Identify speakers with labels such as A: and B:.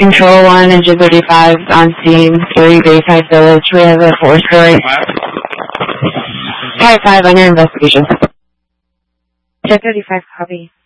A: Control 1, Engine 35 on scene, 3 Bayside Village. We have a 4-story. Type 5 on your investigation. 1035, copy.